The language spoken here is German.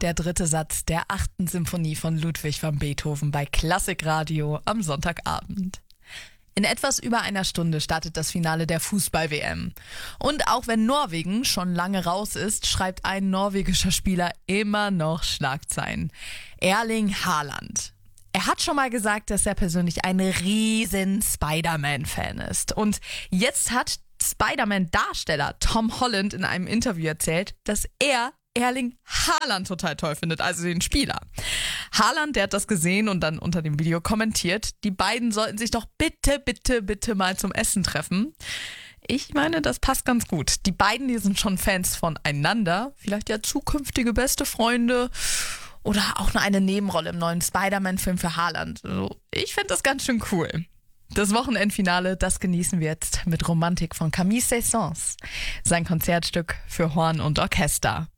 der dritte Satz der 8. Symphonie von Ludwig van Beethoven bei Klassikradio am Sonntagabend. In etwas über einer Stunde startet das Finale der Fußball-WM. Und auch wenn Norwegen schon lange raus ist, schreibt ein norwegischer Spieler immer noch Schlagzeilen. Erling Haaland. Er hat schon mal gesagt, dass er persönlich ein riesen Spider-Man-Fan ist. Und jetzt hat Spider-Man-Darsteller Tom Holland in einem Interview erzählt, dass er Erling Haaland total toll findet, also den Spieler. Haaland, der hat das gesehen und dann unter dem Video kommentiert, die beiden sollten sich doch bitte mal zum Essen treffen. Ich meine, das passt ganz gut. Die beiden, die sind schon Fans voneinander, vielleicht ja zukünftige beste Freunde oder auch nur eine Nebenrolle im neuen Spider-Man-Film für Haaland. Also, ich finde das ganz schön cool. Das Wochenendfinale, das genießen wir jetzt mit Romantik von Camille Saint-Saëns. Sein Konzertstück für Horn und Orchester.